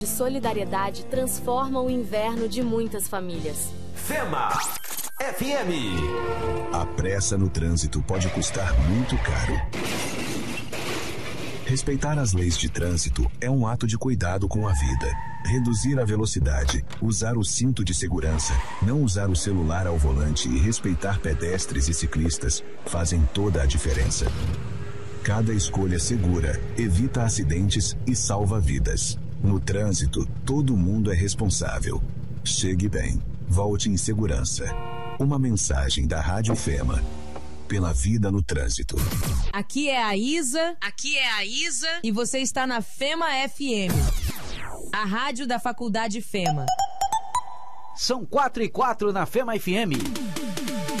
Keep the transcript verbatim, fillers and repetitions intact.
de solidariedade transformam o inverno de muitas famílias. Fema F M. A pressa no trânsito pode custar muito caro. Respeitar as leis de trânsito é um ato de cuidado com a vida. Reduzir a velocidade, usar o cinto de segurança, não usar o celular ao volante e respeitar pedestres e ciclistas fazem toda a diferença. Cada escolha segura evita acidentes e salva vidas. No trânsito, todo mundo é responsável. Chegue bem, volte em segurança. Uma mensagem da Rádio Fema. Pela vida no trânsito. Aqui é a Isa. Aqui é a Isa. E você está na Fema F M. A rádio da Faculdade Fema. São quatro e quatro na Fema F M.